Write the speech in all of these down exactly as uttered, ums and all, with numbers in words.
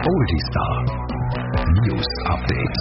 Oldie Star News Update.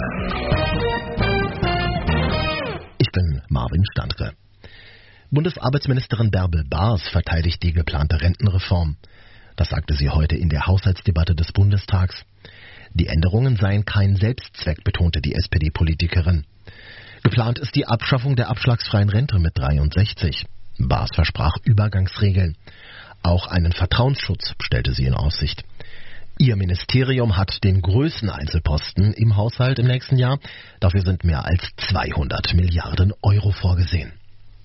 Ich bin Marvin Standke. Bundesarbeitsministerin Bärbel Baas verteidigt die geplante Rentenreform. Das sagte sie heute in der Haushaltsdebatte des Bundestags. Die Änderungen seien kein Selbstzweck, betonte die S P D-Politikerin. Geplant ist die Abschaffung der abschlagsfreien Rente mit dreiundsechzig. Baas versprach Übergangsregeln. Auch einen Vertrauensschutz stellte sie in Aussicht. Ihr Ministerium hat den größten Einzelposten im Haushalt im nächsten Jahr. Dafür sind mehr als zweihundert Milliarden Euro vorgesehen.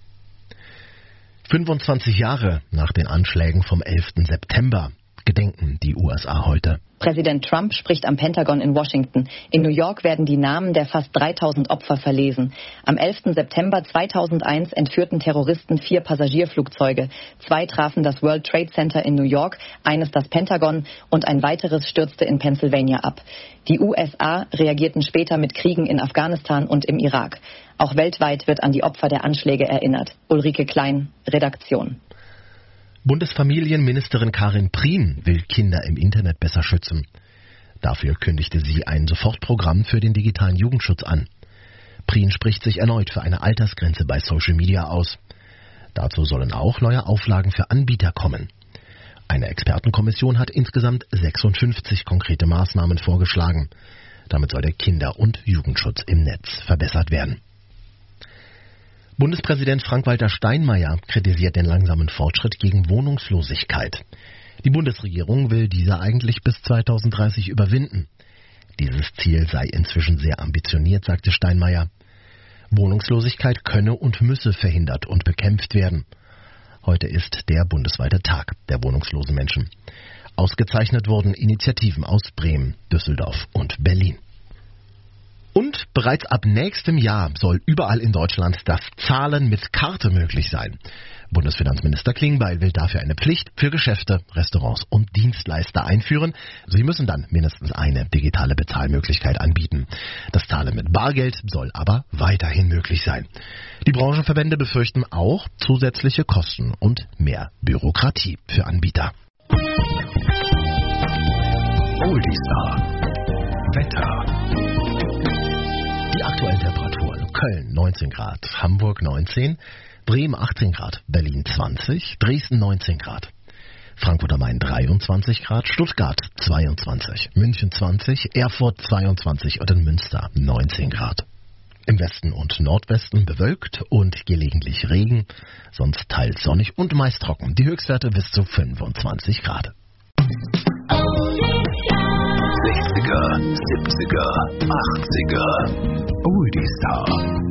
fünfundzwanzig Jahre nach den Anschlägen vom elften September gedenken die U S A heute. Präsident Trump spricht am Pentagon in Washington. In New York werden die Namen der fast dreitausend Opfer verlesen. Am elften September zweitausendeins entführten Terroristen vier Passagierflugzeuge. Zwei trafen das World Trade Center in New York, eines das Pentagon und ein weiteres stürzte in Pennsylvania ab. Die U S A reagierten später mit Kriegen in Afghanistan und im Irak. Auch weltweit wird an die Opfer der Anschläge erinnert. Ulrike Klein, Redaktion. Bundesfamilienministerin Karin Prien will Kinder im Internet besser schützen. Dafür kündigte sie ein Sofortprogramm für den digitalen Jugendschutz an. Prien spricht sich erneut für eine Altersgrenze bei Social Media aus. Dazu sollen auch neue Auflagen für Anbieter kommen. Eine Expertenkommission hat insgesamt sechsundfünfzig konkrete Maßnahmen vorgeschlagen. Damit soll der Kinder- und Jugendschutz im Netz verbessert werden. Bundespräsident Frank-Walter Steinmeier kritisiert den langsamen Fortschritt gegen Wohnungslosigkeit. Die Bundesregierung will diese eigentlich bis zweitausenddreißig überwinden. Dieses Ziel sei inzwischen sehr ambitioniert, sagte Steinmeier. Wohnungslosigkeit könne und müsse verhindert und bekämpft werden. Heute ist der bundesweite Tag der wohnungslosen Menschen. Ausgezeichnet wurden Initiativen aus Bremen, Düsseldorf und Berlin. Und bereits ab nächstem Jahr soll überall in Deutschland das Zahlen mit Karte möglich sein. Bundesfinanzminister Klingbeil will dafür eine Pflicht für Geschäfte, Restaurants und Dienstleister einführen. Sie müssen dann mindestens eine digitale Bezahlmöglichkeit anbieten. Das Zahlen mit Bargeld soll aber weiterhin möglich sein. Die Branchenverbände befürchten auch zusätzliche Kosten und mehr Bürokratie für Anbieter. Oldie Star Wetter. Die aktuellen Temperaturen: Köln neunzehn Grad, Hamburg neunzehn, Bremen achtzehn Grad, Berlin zwanzig, Dresden neunzehn Grad, Frankfurt am Main dreiundzwanzig Grad, Stuttgart zweiundzwanzig, München zwanzig, Erfurt zweiundzwanzig und in Münster neunzehn Grad. Im Westen und Nordwesten bewölkt und gelegentlich Regen, sonst teils sonnig und meist trocken. Die Höchstwerte bis zu fünfundzwanzig Grad. sechziger, siebziger, achtziger Oldie Star.